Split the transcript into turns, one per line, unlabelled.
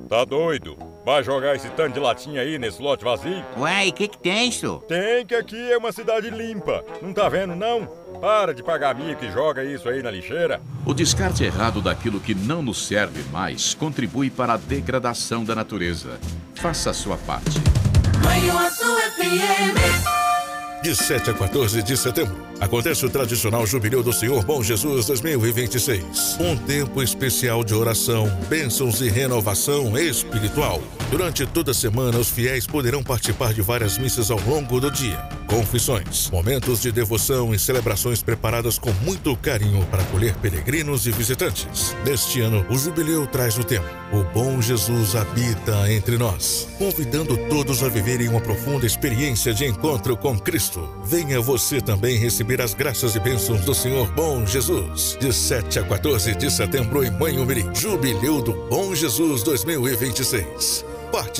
Tá doido? Vai jogar esse tanto de latinha aí nesse lote vazio?
Ué, e que tem, isso?
Tem, que aqui é uma cidade limpa. Não tá vendo, não? Para de pagar mico e joga isso aí na lixeira.
O descarte errado daquilo que não nos serve mais contribui para a degradação da natureza. Faça a sua parte.
De 7 a 14 de setembro, acontece o tradicional Jubileu do Senhor Bom Jesus 2026. Um tempo especial de oração, bênçãos e renovação espiritual. Durante toda a semana, os fiéis poderão participar de várias missas ao longo do dia. Confissões, momentos de devoção e celebrações preparadas com muito carinho para acolher peregrinos e visitantes. Neste ano, o Jubileu traz o tema: O Bom Jesus habita entre nós, convidando todos a viverem uma profunda experiência de encontro com Cristo. Venha você também receber as graças e bênçãos do Senhor Bom Jesus. De 7 a 14 de setembro em Manhumirim. Jubileu do Bom Jesus 2026.